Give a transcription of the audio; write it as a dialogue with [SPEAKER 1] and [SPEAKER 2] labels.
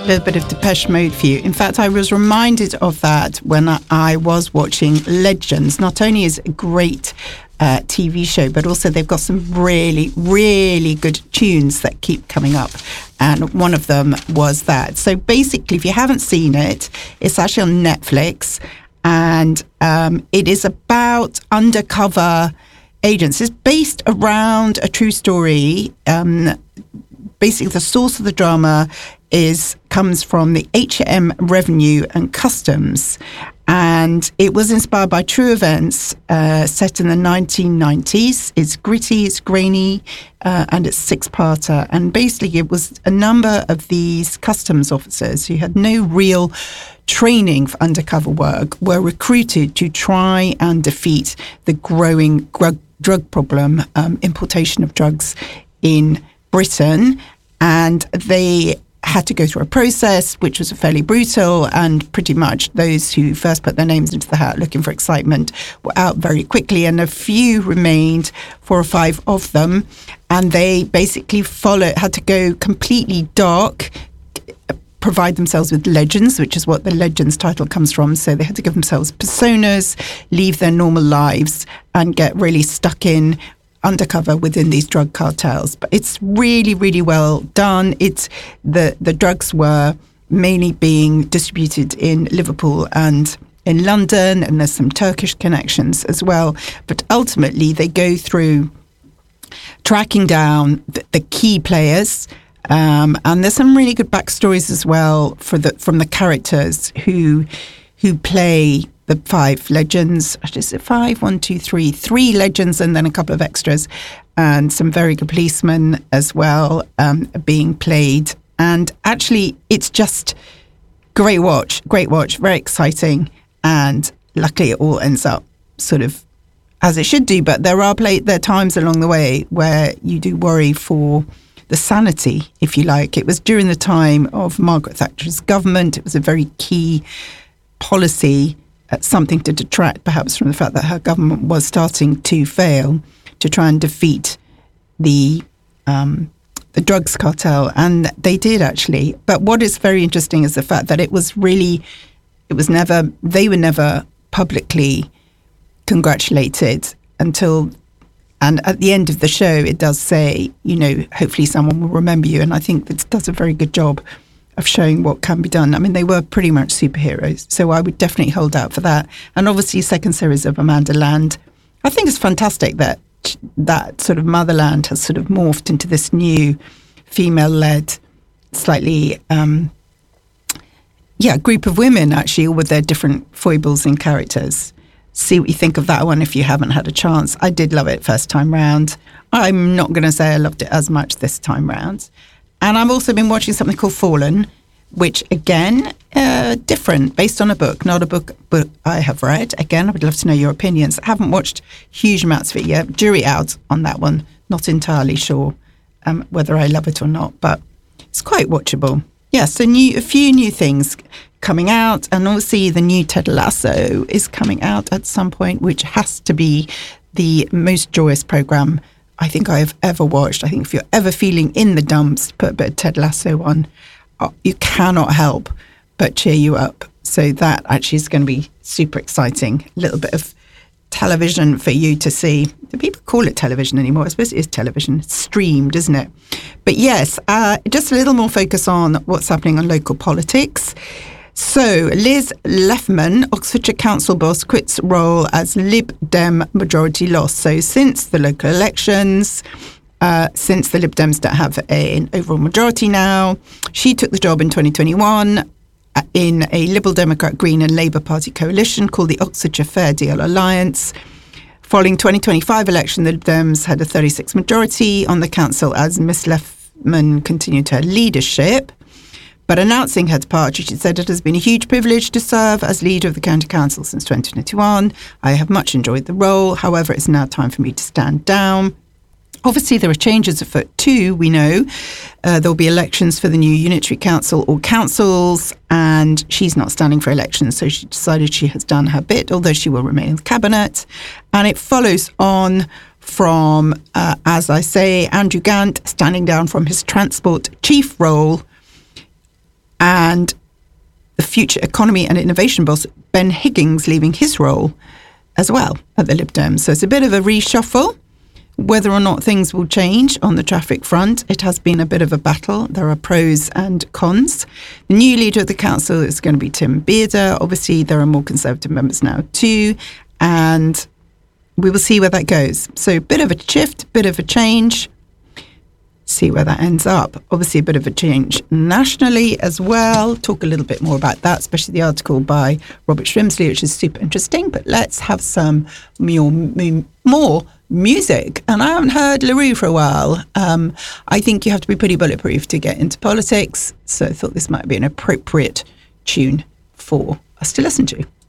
[SPEAKER 1] A little bit of Depeche Mode for you. In fact, I was reminded of that when I was watching Legends. Not only is it a great TV show, but also they've got some really, really good tunes that keep coming up. And one of them was that. So basically, if you haven't seen it, it's actually on Netflix. And it is about undercover agents. It's based around a true story. Basically, the source of the drama comes from the H&M Revenue and Customs, and it was inspired by true events set in the 1990s. It's gritty, it's grainy, and it's six-parter. And basically, it was a number of these customs officers who had no real training for undercover work were recruited to try and defeat the growing drug problem, importation of drugs in Britain. And they had to go through a process which was fairly brutal, and pretty much those who first put their names into the hat looking for excitement were out very quickly, and a few remained, 4 or 5 of them, and they basically had to go completely dark, provide themselves with legends, which is what the Legends title comes from. So they had to give themselves personas, leave their normal lives, and get really stuck in undercover within these drug cartels. But it's really, really well done. It's the drugs were mainly being distributed in Liverpool and in London, and there's some Turkish connections as well. But ultimately, they go through tracking down the key players. And there's some really good backstories as well from the characters who play the 5 legends. Is it 5? 1, 2, 3. 3 legends and then a couple of extras, and some very good policemen as well being played. And actually, it's just great watch, very exciting. And luckily, it all ends up sort of as it should do. But there are times along the way where you do worry for the sanity, if you like. It was during the time of Margaret Thatcher's government. It was a very key policy, something to detract perhaps from the fact that her government was starting to fail, to try and defeat the drugs cartel. And they did actually. But what is very interesting is the fact that they were never publicly congratulated until. And at the end of the show, it does say, hopefully someone will remember you. And I think it does a very good job of showing what can be done. I mean, they were pretty much superheroes. So I would definitely hold out for that. And obviously, second series of Amanda Land. I think it's fantastic that sort of Motherland has sort of morphed into this new female-led, slightly, group of women, actually, all with their different foibles and characters. See what you think of that one if you haven't had a chance. I did love it first time round. I'm not going to say I loved it as much this time round. And I've also been watching something called Fallen, which, again, different, based on a book, not a book I have read. Again, I would love to know your opinions. I haven't watched huge amounts of it yet. Jury out on that one. Not entirely sure whether I love it or not, but it's quite watchable. Yeah, so a few new things coming out, and obviously the new Ted Lasso is coming out at some point, which has to be the most joyous program I think I have ever watched. I think if you're ever feeling in the dumps, put a bit of Ted Lasso on. You cannot help but cheer you up. So that actually is going to be super exciting. A little bit of television for you to see. Do people call it television anymore? I suppose it is television. It's streamed, isn't it? But yes, just a little more focus on what's happening on local politics. So Liz Leffman, Oxfordshire Council boss, quits role as Lib Dem majority loss. So since the local elections, since the Lib Dems don't have an overall majority now, she took the job in 2021 in a Liberal Democrat, Green and Labour Party coalition called the Oxfordshire Fair Deal Alliance. Following 2025 election, the Lib Dems had a 36 majority on the council as Miss Leffman continued her leadership. But announcing her departure, she said, "It has been a huge privilege to serve as leader of the County Council since 2021. I have much enjoyed the role. However, it's now time for me to stand down." Obviously, there are changes afoot too, we know. There'll be elections for the new Unitary Council or councils, and she's not standing for elections, so she decided she has done her bit, although she will remain in the cabinet. And it follows on from, as I say, Andrew Gant standing down from his transport chief role and the future economy and innovation boss, Ben Higgins, leaving his role as well at the Lib Dems. So it's a bit of a reshuffle. Whether or not things will change on the traffic front, it has been a bit of a battle. There are pros and cons. The new leader of the council is going to be Tim Bearder. Obviously, there are more Conservative members now too, and we will see where that goes. So a bit of a shift, bit of a change. See where that ends up. Obviously, a bit of a change nationally as well. Talk a little bit more about that, especially the article by Robert Shrimsley, which is super interesting. But let's have some more music. And I haven't heard LaRue for a while. I think you have to be pretty bulletproof to get into politics. So I thought this might be an appropriate tune for us to listen to.